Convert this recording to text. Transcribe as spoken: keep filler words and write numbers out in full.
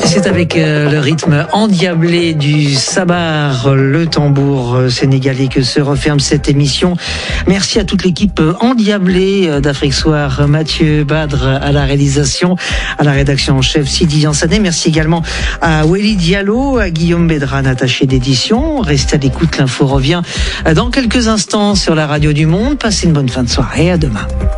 C'est avec euh, le rythme endiablé du sabar, le tambour sénégalais, que se referme cette émission. Merci à toute l'équipe endiablée d'Afrique Soir, Mathieu Badre à la réalisation, à la rédaction en chef Sidi Yansané. Merci également à Weli Diallo, à Guillaume Bédran, attaché d'édition. Restez à l'écoute, l'info revient dans quelques instants sur la radio du Monde. Passez une bonne fin de soirée, à demain.